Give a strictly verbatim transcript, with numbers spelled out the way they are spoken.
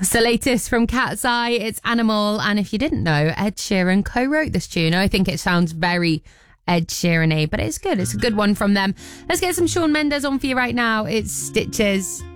It's the latest from Cat's Eye. It's Animal. And if you didn't know, Ed Sheeran co-wrote this tune. I think it sounds very Ed Sheeran-y, but it's good. It's a good one from them. Let's get some Shawn Mendes on for you right now. It's Stitches.